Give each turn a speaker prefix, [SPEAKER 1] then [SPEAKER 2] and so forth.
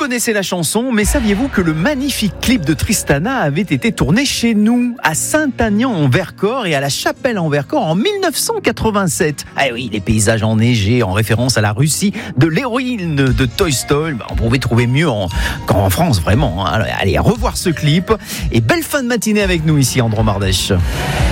[SPEAKER 1] connaissez la chanson, mais saviez-vous que le magnifique clip de Tristana avait été tourné chez nous, à Saint-Aignan-en-Vercors et à la Chapelle-en-Vercors en 1987. Ah oui, les paysages enneigés en référence à la Russie de l'héroïne de Toy Story. On pouvait trouver mieux qu'en France, vraiment. Allez, revoir ce clip. Et belle fin de matinée avec nous ici, Andro Mardèche.